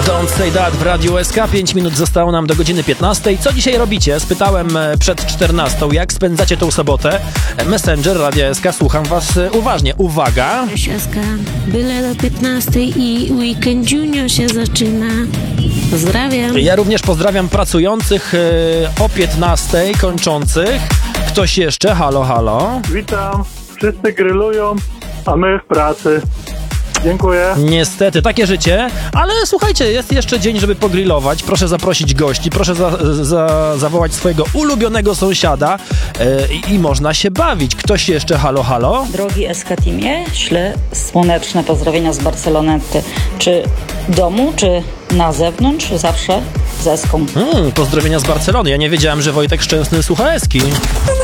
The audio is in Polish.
Don't Say That w Radiu SK. 5 minut zostało nam do godziny 15. Co dzisiaj robicie? Spytałem przed 14. Jak spędzacie tą sobotę? Messenger Radia SK. Słucham was uważnie. Uwaga! SK, byle do 15 i weekend junior się zaczyna. Pozdrawiam. Ja również pozdrawiam pracujących o 15 kończących. Ktoś jeszcze? Halo, halo. Witam. Wszyscy grillują, a my w pracy. Dziękuję. Niestety, takie życie, ale słuchajcie, jest jeszcze dzień, żeby pogrillować. Proszę zaprosić gości, proszę zawołać swojego ulubionego sąsiada i można się bawić. Ktoś jeszcze? Halo, halo? Drogi SK Teamie, ślę słoneczne pozdrowienia z Barcelonety. Czy w domu, czy na zewnątrz? Zawsze z Eską. Pozdrowienia z Barcelony. Ja nie wiedziałem, że Wojtek Szczęsny słucha Eski.